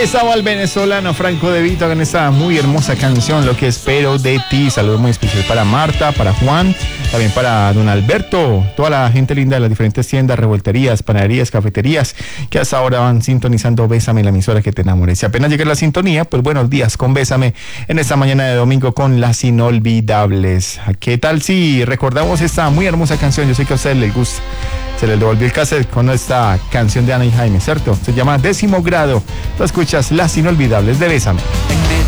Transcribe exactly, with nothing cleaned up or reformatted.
Estaba el venezolano Franco De Vito con esta muy hermosa canción, Lo que espero de ti. Saludos muy especial para Marta, para Juan, también para don Alberto, toda la gente linda de las diferentes tiendas, revolterías, panaderías, cafeterías, que hasta ahora van sintonizando Bésame, la emisora que te enamore. Si apenas llega la sintonía, pues buenos días con Bésame en esta mañana de domingo con las inolvidables. ¿Qué tal si recordamos esta muy hermosa canción? Yo sé que a ustedes les gusta. Se les devolvió el cassette con esta canción de Ana y Jaime, ¿cierto? Se llama Décimo Grado. Tú escuchas Las Inolvidables de Bésame.